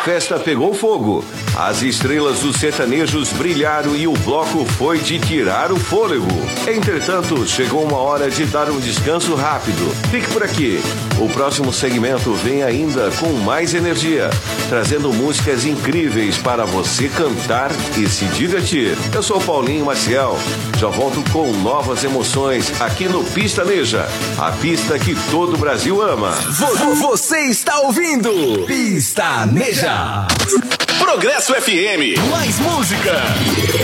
festa pegou fogo. As estrelas dos sertanejos brilharam e o bloco foi de tirar o fôlego. Entretanto, chegou uma hora de dar um descanso rápido. Fique por aqui. O próximo segmento vem ainda com mais energia, trazendo músicas incríveis para você cantar e se divertir. Eu sou Paulinho Maciel. Já volto com novas emoções aqui no Pista Neja, a pista que todo o Brasil ama. Você está ouvindo Pista Neja. Progresso FM. Mais música.